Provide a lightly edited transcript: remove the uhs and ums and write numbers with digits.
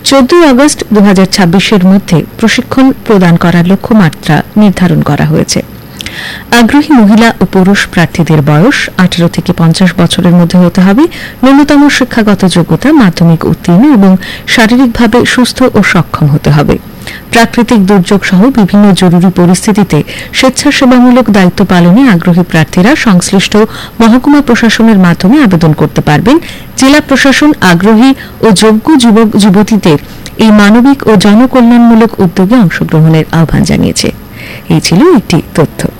14 August 2026-এর মধ্যে প্রশিক্ষণ প্রদান করার লক্ষ্যমাত্রা নির্ধারণ করা হয়েছে। আগ্রহী মহিলা ও পুরুষ প্রার্থীদের বয়স 18 থেকে 50 বছরের মধ্যে হতে হবে, ন্যূনতম শিক্ষাগত যোগ্যতা মাধ্যমিক উত্তীর্ণ এবং শারীরিকভাবে সুস্থ ও সক্ষম হতে হবে। প্রাকৃতিক দুর্যোগ সহ বিভিন্ন জরুরি পরিস্থিতিতে স্বেচ্ছাসেবামূলক দায়িত্ব পালনে আগ্রহী প্রার্থীরা সংশ্লিষ্ট মহকুমা প্রশাসনের মাধ্যমে আবেদন করতে পারবেন। জেলা প্রশাসন আগ্রহী ও যোগ্য যুবক যুবতীদের এই মানবিক ও জনকল্যাণমূলক উদ্যোগে অংশগ্রহণের আহ্বান জানিয়েছে। এই ছিল একটি তথ্য।